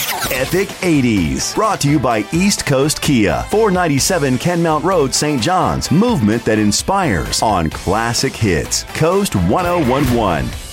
Epic 80s. Brought to you by East Coast Kia. 497 Kenmount Road, St. John's. Movement that inspires on Classic Hits. Coast 1011.